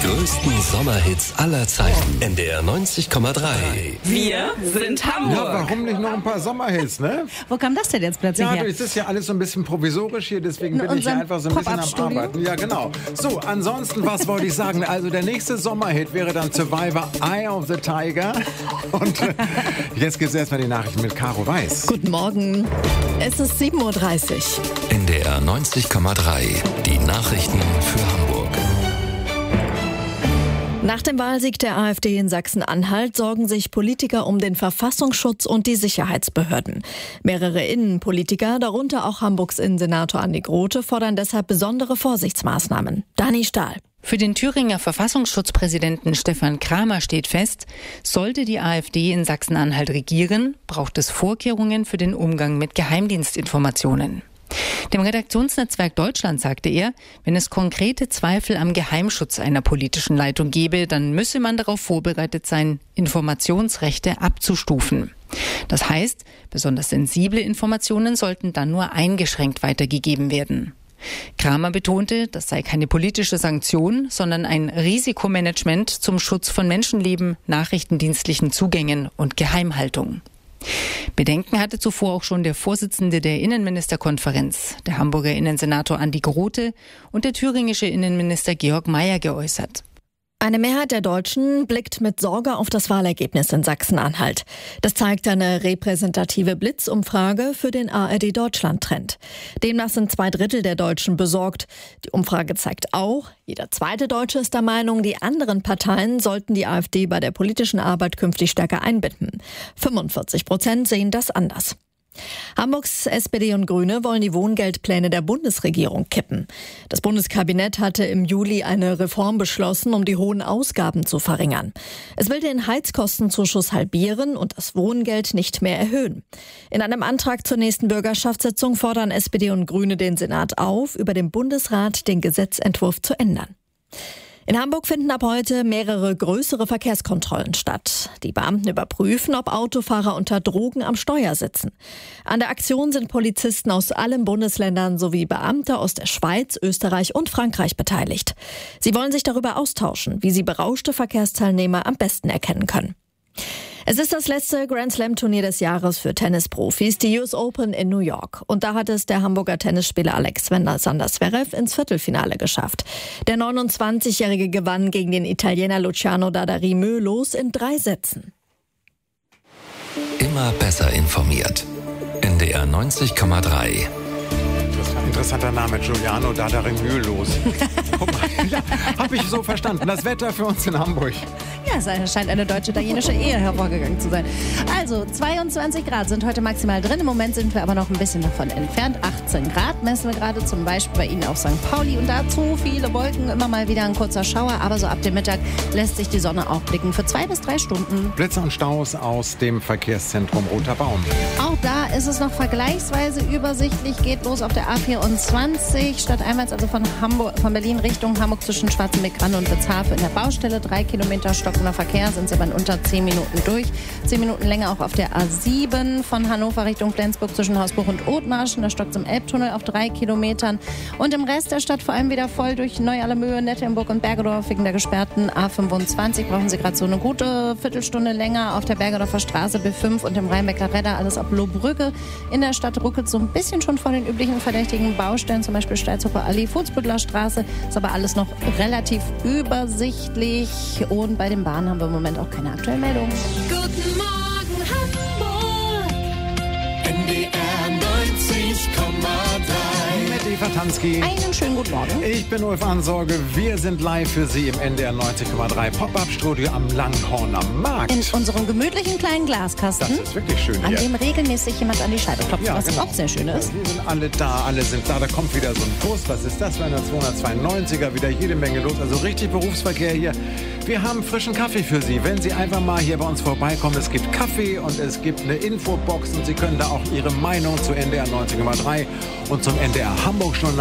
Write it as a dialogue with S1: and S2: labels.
S1: größten Sommerhits aller Zeiten. NDR 90,3.
S2: Wir sind Hamburg.
S3: Ja, warum nicht noch ein paar Sommerhits, ne?
S4: Wo kam das denn jetzt plötzlich
S3: Ja,
S4: her?
S3: es ist ja alles so ein bisschen provisorisch hier, deswegen bin ich hier einfach so ein bisschen am
S4: Pop-up-Studio?
S3: Arbeiten. Ja, genau. So, ansonsten, was wollte ich sagen? Also der nächste Sommerhit wäre dann Survivor, Eye of the Tiger. Und jetzt gibt es erstmal die Nachrichten mit Caro Weiß.
S5: Guten Morgen. Es ist 7:30 Uhr.
S1: NDR 90,3. Die Nachrichten für Hamburg.
S5: Nach dem Wahlsieg der AfD in Sachsen-Anhalt sorgen sich Politiker um den Verfassungsschutz und die Sicherheitsbehörden. Mehrere Innenpolitiker, darunter auch Hamburgs Innensenator Andi Grote, fordern deshalb besondere Vorsichtsmaßnahmen. Dani Stahl.
S6: Für den Thüringer Verfassungsschutzpräsidenten Stefan Kramer steht fest, sollte die AfD in Sachsen-Anhalt regieren, braucht es Vorkehrungen für den Umgang mit Geheimdienstinformationen. Dem Redaktionsnetzwerk Deutschland sagte er, wenn es konkrete Zweifel am Geheimschutz einer politischen Leitung gebe, dann müsse man darauf vorbereitet sein, Informationsrechte abzustufen. Das heißt, besonders sensible Informationen sollten dann nur eingeschränkt weitergegeben werden. Kramer betonte, das sei keine politische Sanktion, sondern ein Risikomanagement zum Schutz von Menschenleben, nachrichtendienstlichen Zugängen und Geheimhaltung. Bedenken hatte zuvor auch schon der Vorsitzende der Innenministerkonferenz, der Hamburger Innensenator Andi Grote und der thüringische Innenminister Georg Mayer geäußert.
S5: Eine Mehrheit der Deutschen blickt mit Sorge auf das Wahlergebnis in Sachsen-Anhalt. Das zeigt eine repräsentative Blitzumfrage für den ARD-Deutschland-Trend. Demnach sind 2/3 der Deutschen besorgt. Die Umfrage zeigt auch, jeder zweite Deutsche ist der Meinung, die anderen Parteien sollten die AfD bei der politischen Arbeit künftig stärker einbinden. 45% sehen das anders. Hamburgs SPD und Grüne wollen die Wohngeldpläne der Bundesregierung kippen. Das Bundeskabinett hatte im Juli eine Reform beschlossen, um die hohen Ausgaben zu verringern. Es will den Heizkostenzuschuss halbieren und das Wohngeld nicht mehr erhöhen. In einem Antrag zur nächsten Bürgerschaftssitzung fordern SPD und Grüne den Senat auf, über den Bundesrat den Gesetzentwurf zu ändern. In Hamburg finden ab heute mehrere größere Verkehrskontrollen statt. Die Beamten überprüfen, ob Autofahrer unter Drogen am Steuer sitzen. An der Aktion sind Polizisten aus allen Bundesländern sowie Beamte aus der Schweiz, Österreich und Frankreich beteiligt. Sie wollen sich darüber austauschen, wie sie berauschte Verkehrsteilnehmer am besten erkennen können. Es ist das letzte Grand-Slam-Turnier des Jahres für Tennisprofis, die US Open in New York. Und da hat es der Hamburger Tennisspieler Alexander Zverev ins Viertelfinale geschafft. Der 29-Jährige gewann gegen den Italiener Luciano Dadari mühelos in 3 Sätzen.
S1: Immer besser informiert. NDR 90,3.
S3: Interessanter Name, Giuliano Dadari mühelos. Guck mal, ja, habe ich so verstanden. Das Wetter für uns in Hamburg.
S4: Ja, es scheint eine deutsch-italienische Ehe hervorgegangen zu sein. Also 22 Grad sind heute maximal drin. Im Moment sind wir aber noch ein bisschen davon entfernt. 18 Grad messen wir gerade zum Beispiel bei Ihnen auf St. Pauli. Und dazu viele Wolken, immer mal wieder ein kurzer Schauer. Aber so ab dem Mittag lässt sich die Sonne auch blicken für 2 bis 3 Stunden.
S3: Blitze und Staus aus dem Verkehrszentrum Roter Baum.
S4: Auch da ist es noch vergleichsweise übersichtlich. Geht los auf der A24 stadteinwärts, also von Berlin Richtung Hamburg zwischen Schwarzenbeck-Grande und Witzhafe in der Baustelle. 3 Kilometer stockender Verkehr, sind sie aber in unter 10 Minuten durch. 10 Minuten länger auch auf der A7 von Hannover Richtung Flensburg zwischen Hausbruch und Othmarschen. Da stockt es im Elbtunnel auf 3 Kilometern. Und im Rest der Stadt vor allem wieder voll durch Neu-Allermöhe, Nettelnburg und Bergedorf. Wegen der gesperrten A25 brauchen sie gerade so eine gute Viertelstunde länger auf der Bergedorfer Straße B5 und im Rheinbecker Redder, alles ab Lohbrügge. In der Stadt ruckelt so ein bisschen schon vor den üblichen verdächtigen Baustellen, zum Beispiel Steilzucker Allee, Fußbüttler Straße. Ist aber alles noch relativ übersichtlich. Und bei den Bahnen haben wir im Moment auch keine aktuellen Meldungen.
S2: Guten Morgen, Hamburg. NDR 90,3.
S3: Mit Eva Tanski.
S4: Einen schönen guten Morgen.
S3: Ich bin Ulf Ansorge. Wir sind live für Sie im NDR 90,3 Pop-Up-Studio am Langhorner Markt.
S4: In unserem gemütlichen kleinen Glaskasten,
S3: Das ist wirklich schön
S4: an
S3: hier.
S4: dem regelmäßig jemand an die Scheibe klopft,
S3: Ja,
S4: was
S3: genau.
S4: auch sehr schön ist.
S3: Wir sind alle da, alle sind da. Da kommt wieder so ein Bus. Was ist das? 292er, wieder jede Menge los. Also richtig Berufsverkehr hier. Wir haben frischen Kaffee für Sie. Wenn Sie einfach mal hier bei uns vorbeikommen, es gibt Kaffee und es gibt eine Infobox und Sie können da auch Ihre Meinung zu NDR 90,3 und zum NDR Hamburg schon